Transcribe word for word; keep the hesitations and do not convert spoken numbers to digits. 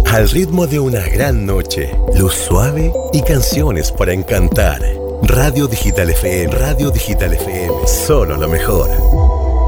Al ritmo de una gran noche, luz suave y canciones para encantar. Radio Digital F M, Radio Digital F M, solo lo mejor.